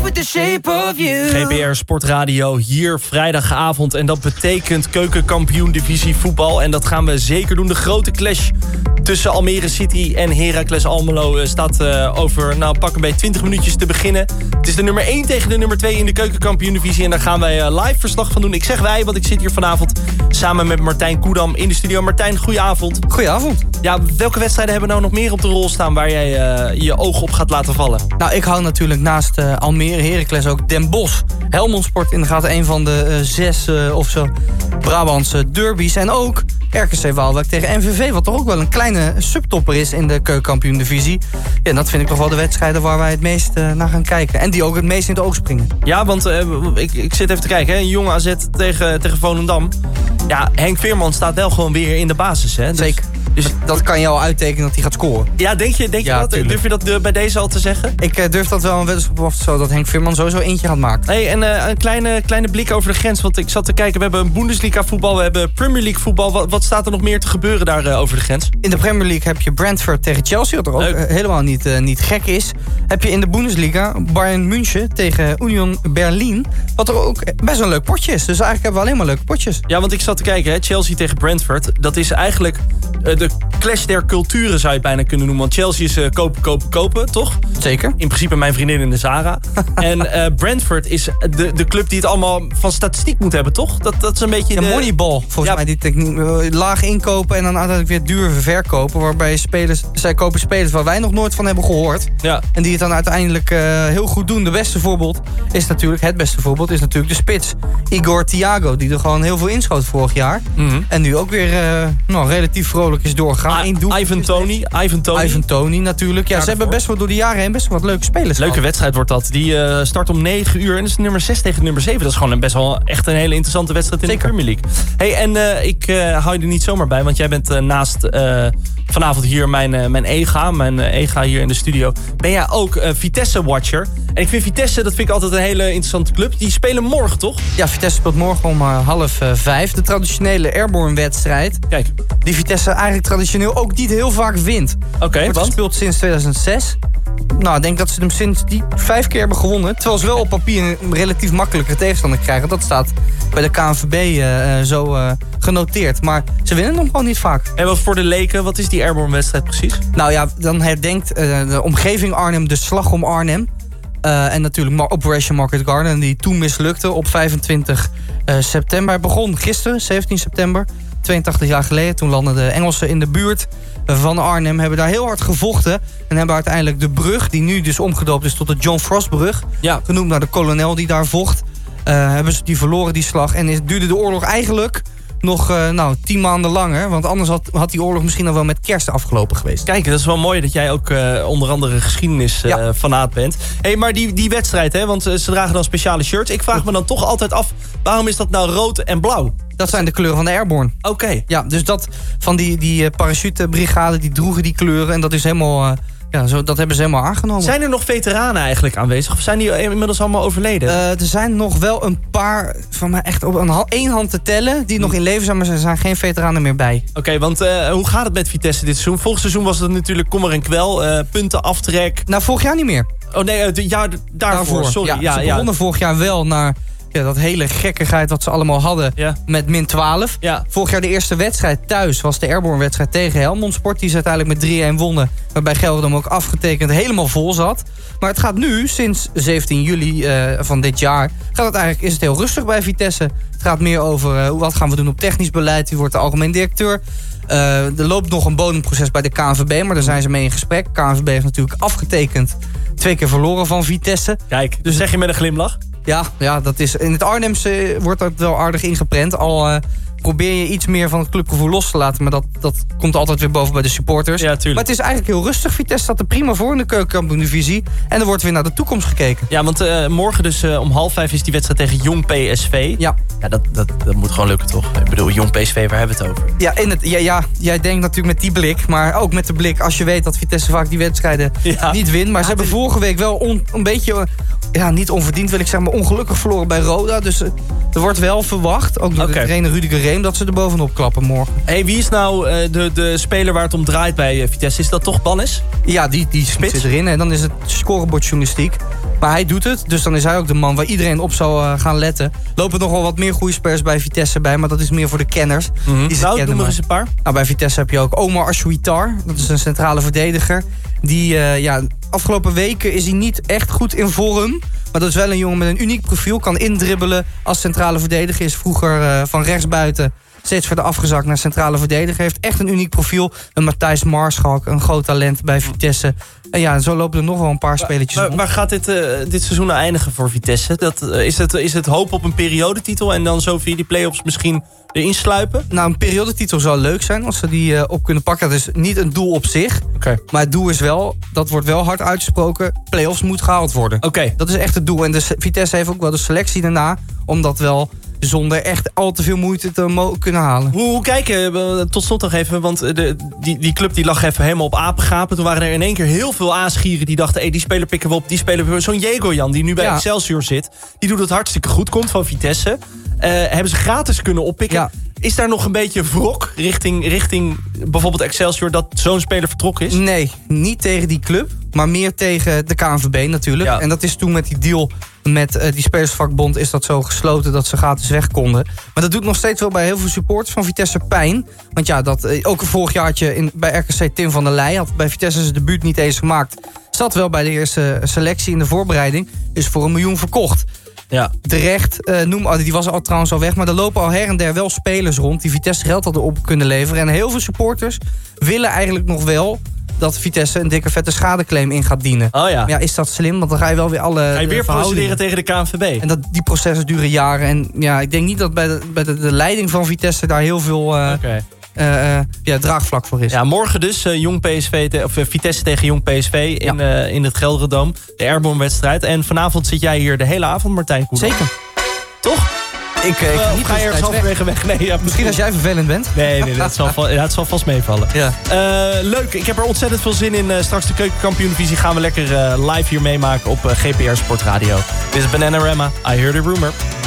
with the shape of you. GBR Sportradio hier vrijdagavond. En dat betekent keukenkampioen divisie voetbal. En dat gaan we zeker doen. De grote clash tussen Almere City en Heracles Almelo staat over pak een beetje 20 minuutjes te beginnen. Het is de nummer 1 tegen de nummer 2 in de keukenkampioen divisie. En daar gaan wij live verslag van doen. Ik zeg wij, want ik zit hier vanavond samen met Martijn Koedam in de studio. Martijn, goedenavond. Goedenavond. Ja, welke wedstrijden hebben nou nog meer op de rol staan waar jij je oog op gaat laten vallen? Nou, ik hou natuurlijk naast Almere, Heracles ook Den Bosch. Helmond Sport in de gaten, een van de 6 of zo Brabantse derbies. En ook RKC Waalwijk tegen MVV, wat toch ook wel een kleine subtopper is in de keukenkampioen-divisie. Ja, dat vind ik toch wel de wedstrijden waar wij het meest naar gaan kijken. En die ook het meest in het oog springen. Ja, want ik zit even te kijken. Hè. Een jonge AZ tegen Volendam. Ja, Henk Veerman staat wel gewoon weer in de basis. Hè. Zeker. Dus dat kan je al uittekenen dat hij gaat scoren. Ja, denk je dat? Tuurlijk. Durf je dat bij deze al te zeggen? Ik durf dat wel een weddenschap af zo dat Henk Veerman sowieso eentje gaat maken. Hey, en een kleine blik over de grens. Want ik zat te kijken, we hebben een Bundesliga voetbal, we hebben Premier League voetbal. Wat staat er nog meer te gebeuren daar over de grens? In de Premier League heb je Brentford tegen Chelsea, wat er ook helemaal niet gek is. Heb je in de Bundesliga Bayern München tegen Union Berlin. Wat er ook best een leuk potje is. Dus eigenlijk hebben we alleen maar leuke potjes. Ja, want ik zat te kijken, hè, Chelsea tegen Brentford. Dat is eigenlijk de clash der culturen, zou je het bijna kunnen noemen. Want Chelsea is kopen, toch? Zeker. In principe mijn vriendin in de Zara. En Brentford is de club die het allemaal van statistiek moet hebben, toch? Dat is een beetje de moneyball, volgens mij. Die techniek, laag inkopen en dan uiteindelijk weer duur verkopen. Waarbij zij kopen spelers waar wij nog nooit van hebben gehoord. Ja. En die het dan uiteindelijk heel goed doen. Het beste voorbeeld is natuurlijk de spits. Igor Thiago, die er gewoon heel veel inschoot vorig jaar. Mm-hmm. En nu ook weer relatief vrolijk is doorgegaan. Ivan Toney natuurlijk. Ja, ze hebben best wel door de jaren heen best wel wat leuke spelers. Leuke wedstrijd wordt dat. Die start om 9 uur en dat is nummer 6 tegen nummer 7. Dat is gewoon best wel echt een hele interessante wedstrijd in de Premier League. Hey, en ik hou je er niet zomaar bij, want jij bent naast vanavond hier mijn EGA hier in de studio. Ben jij ook Vitesse-watcher? En ik vind Vitesse, dat vind ik altijd een hele interessante club. Die spelen morgen, toch? Ja, Vitesse speelt morgen om 4:30. De traditionele Airborne-wedstrijd. Kijk. Die Vitesse eigenlijk traditioneel ook niet heel vaak wint. Oké, wordt gespeeld sinds 2006. Nou, ik denk dat ze hem sinds die 5 keer hebben gewonnen. Terwijl ze wel op papier een relatief makkelijke tegenstander krijgen. Dat staat bij de KNVB genoteerd. Maar ze winnen hem gewoon niet vaak. En wat voor de leken, wat is die Airborne-wedstrijd precies? Nou ja, dan herdenkt de omgeving Arnhem de slag om Arnhem. En natuurlijk Operation Market Garden, die toen mislukte op 25 september. Hij begon gisteren, 17 september, 82 jaar geleden. Toen landden de Engelsen in de buurt van Arnhem. Hebben daar heel hard gevochten. En hebben uiteindelijk de brug, die nu dus omgedoopt is tot de John Frostbrug. Ja. Genoemd naar de kolonel die daar vocht. Hebben ze die verloren, die slag. En duurde de oorlog eigenlijk nog 10 maanden langer. Want anders had die oorlog misschien nog wel met kerst afgelopen geweest. Kijk, dat is wel mooi dat jij ook onder andere geschiedenis fanaat bent. Hey, maar die wedstrijd, hè, want ze dragen dan speciale shirts. Ik vraag me dan toch altijd af, waarom is dat nou rood en blauw? Dat zijn de kleuren van de Airborne. Oké. Ja, dus dat van die parachutebrigade, die droegen die kleuren. En dat is helemaal... dat hebben ze helemaal aangenomen. Zijn er nog veteranen eigenlijk aanwezig? Of zijn die inmiddels allemaal overleden? Er zijn nog wel een paar, van mij echt op één hand te tellen, die nog in leven zijn, maar er zijn geen veteranen meer bij. Oké, want hoe gaat het met Vitesse dit seizoen? Vorig seizoen was het natuurlijk kommer en kwel, punten aftrek. Nou, vorig jaar niet meer. Oh nee, het jaar daarvoor. Sorry. Ja, ze begonnen vorig jaar wel naar dat hele gekkigheid wat ze allemaal hadden met min 12. Ja. Vorig jaar de eerste wedstrijd thuis was de Airborne-wedstrijd tegen Helmond Sport. Die ze uiteindelijk met 3-1 wonnen. Waarbij Gelredome ook afgetekend helemaal vol zat. Maar het gaat nu, sinds 17 juli van dit jaar, is het heel rustig bij Vitesse. Het gaat meer over wat gaan we doen op technisch beleid. Wie wordt de algemeen directeur? Er loopt nog een bodemproces bij de KNVB, maar daar zijn ze mee in gesprek. KNVB heeft natuurlijk afgetekend 2 keer verloren van Vitesse. Kijk, dus zeg je met een glimlach? Ja, dat is, in het Arnhemse wordt dat wel aardig ingeprent. Al probeer je iets meer van het clubgevoel los te laten. Maar dat komt altijd weer boven bij de supporters. Ja, tuurlijk. Maar het is eigenlijk heel rustig. Vitesse staat er prima voor in de keukenkampioen-divisie. En er wordt weer naar de toekomst gekeken. Ja, want morgen dus om 4:30 is die wedstrijd tegen Jong PSV. Ja, dat moet gewoon lukken, toch? Ik bedoel, Jong PSV, waar hebben we het over? Ja, jij denkt natuurlijk met die blik. Maar ook met de blik als je weet dat Vitesse vaak die wedstrijden niet wint. Maar ze hebben vorige week wel een beetje niet onverdiend wil ik zeggen, maar ongelukkig verloren bij Roda. Dus er wordt wel verwacht, ook door de trainer Rudiger Reem, dat ze er bovenop klappen morgen. Hey, wie is nou de speler waar het om draait bij Vitesse? Is dat toch Bannis? Ja, die spits zit erin. En dan is het scorebordjournalistiek. Maar hij doet het, dus dan is hij ook de man waar iedereen op zou gaan letten. Lopen nog wel wat meer goede spelers bij Vitesse bij, maar dat is meer voor de kenners. Nou, noem maar eens een paar. Nou, bij Vitesse heb je ook Omar Ashwitar. Dat is een centrale verdediger. Die, afgelopen weken is hij niet echt goed in vorm. Maar dat is wel een jongen met een uniek profiel. Kan indribbelen als centrale verdediger. Is vroeger van rechtsbuiten steeds verder afgezakt naar centrale verdediger. Heeft echt een uniek profiel. Een Matthijs Maarschalk, een groot talent bij Vitesse. En zo lopen er nog wel een paar spelertjes rond. Waar gaat dit seizoen nou eindigen voor Vitesse? Is het hoop op een periodetitel en dan zo via die play-offs misschien erin sluipen? Nou, een periodetitel zou leuk zijn als ze die op kunnen pakken. Dat is niet een doel op zich. Okay. Maar het doel is wel, dat wordt wel hard uitgesproken, play-offs moet gehaald worden. Okay. Dat is echt het doel. En de Vitesse heeft ook wel de selectie daarna om dat wel zonder echt al te veel moeite te kunnen halen. Hoe kijken, tot slot nog even, want die club die lag even helemaal op apengapen. Toen waren er in één keer heel veel aasgieren die dachten, die speler pikken we op, die speler pikken we. Zo'n Jegojan die nu bij Excelsior zit, die doet het hartstikke goed, komt van Vitesse. Hebben ze gratis kunnen oppikken. Ja. Is daar nog een beetje wrok richting bijvoorbeeld Excelsior dat zo'n speler vertrokken is? Nee, niet tegen die club, maar meer tegen de KNVB natuurlijk. Ja. En dat is toen met die deal met die spelersvakbond is dat zo gesloten dat ze gratis weg konden. Maar dat doet nog steeds wel bij heel veel supporters van Vitesse pijn. Want ja, ook een vorig jaartje bij RKC Tim van der Leij had bij Vitesse zijn debuut niet eens gemaakt. Zat wel bij de eerste selectie in de voorbereiding. Is voor $1 miljoen verkocht. Ja. Terecht, die was al trouwens al weg. Maar er lopen al her en der wel spelers rond die Vitesse geld hadden op kunnen leveren. En heel veel supporters willen eigenlijk nog wel dat Vitesse een dikke vette schadeclaim in gaat dienen. Oh ja. Ja, is dat slim? Want dan ga je wel weer ga je weer procederen tegen de KNVB. En die processen duren jaren. En ja, ik denk niet dat bij de leiding van Vitesse daar heel veel draagvlak voor is. Ja, morgen dus Vitesse tegen Jong PSV in het Gelderdoom. De Airborne-wedstrijd. En vanavond zit jij hier de hele avond, Martijn Koeman. Zeker. Toch? Ik ga je ergens halverwege weg. Nee, misschien als jij vervelend bent. Nee, het zal vast meevallen. Ja. Leuk, ik heb er ontzettend veel zin in. Straks de Keukenkampioen-divisie gaan we lekker live hier meemaken op GPR Sportradio. Dit is Bananarama, I Heard a Rumor.